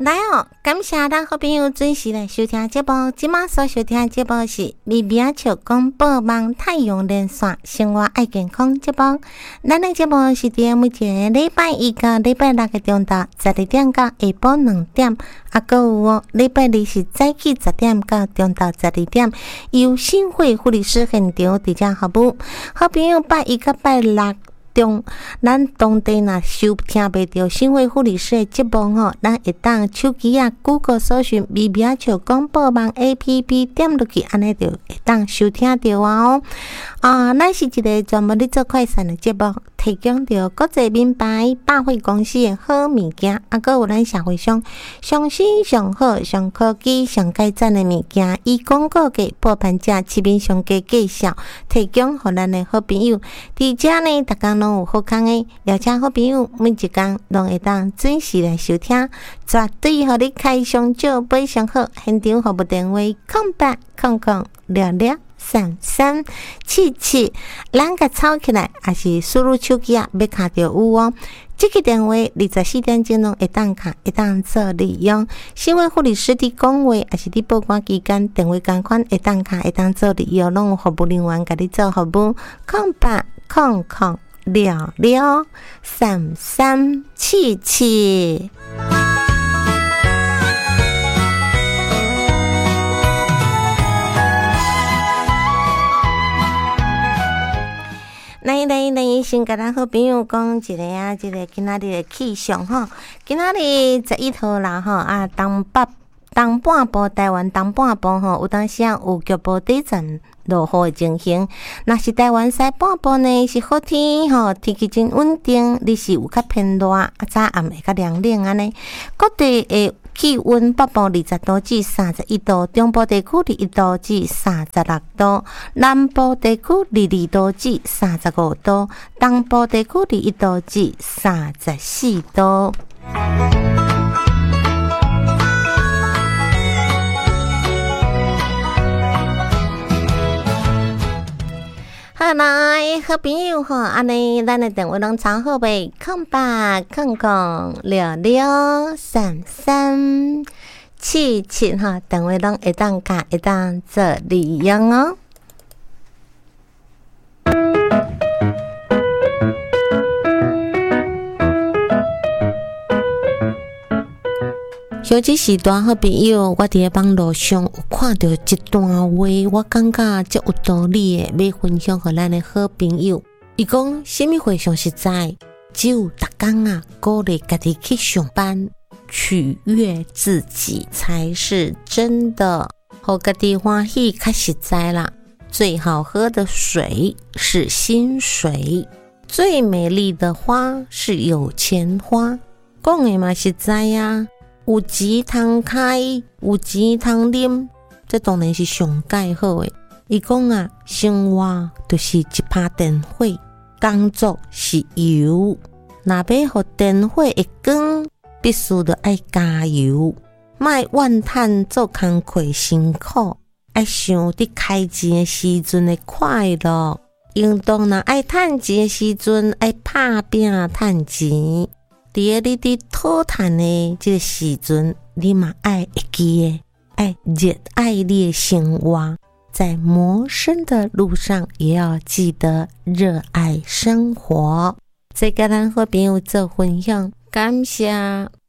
来哦，感谢咱好朋友准时来收听节目。今晚所收听节目是微微笑广播网太阳连线生活爱健康节目。咱的节目是伫每一个礼拜一到礼拜六的中昼12点到下晡2点，还有哦，礼拜二是早起10点到中昼12点，由新会护理师现场伫遮服务。好朋友拜一到拜六中，咱当地若收听袂到新会护理师的节目吼，咱会当手机啊 Google 搜寻微微笑广播网 APP 点落去，安尼就会当收听到哦。咱是一个专门咧做快闪的节目，提供着国际名牌百货公司的好物件，还有咱社会上上新上好上科技上改赞的物件，以广告价报盘价市面上价介绍，提供互咱的好朋友。伫遮呢，逐工拢有好康的，邀请好朋友每一工拢会当准时来收听，绝对互你开箱照买上好。现场服务电话0800633377，咱甲抄起来，还是输入手机啊，要卡着有哦。这个电话24点钟拢会当卡，会当做利用。新会护理师伫讲话，还是伫报关期间，电话共款会当卡，会当做利用，拢有服务人员甲你做服务。0800633377。来，先甲咱好朋友讲一个今仔日的气象吼。今仔日11号啦吼东半部台湾东半部吼，有当时有局部地震落雨的情形。若是台湾西半部呢是好天吼，天气真稳定，日是有较偏热，早暗会较凉凉安尼。各地的气温北部20度至31度，中部地区21度至36度，南部地区22度至35度，东部地区21度至34度。好来，好朋友吼，安尼咱的电话拢抄好袂？0800633377哈，电话拢会当卡，会当做利用哦。这时段好朋友，我伫网络上有看到一段话，我感觉足有道理的，要分享给咱的好朋友。伊讲，什么话上实在？只有逐工鼓励家己去上班，取悦自己才是真的，互家己欢喜较实在啦。最好喝的水是薪水，最美丽的花是有钱花。讲的嘛实在呀。有钱通开，有钱通啉，这当然是上介好的。伊讲生活就是一拍电火，工作是油，若要互电火会光，必须得爱加油，莫怨叹做工课辛苦，爱想伫开钱的时阵的快乐。应当若爱趁钱的时阵，爱拍拼趁钱。伫你伫讨趁的这个时阵，你嘛爱会记的，爱热爱你的生活，在谋生的路上也要记得热爱生活。再跟咱好朋友做分享，感谢。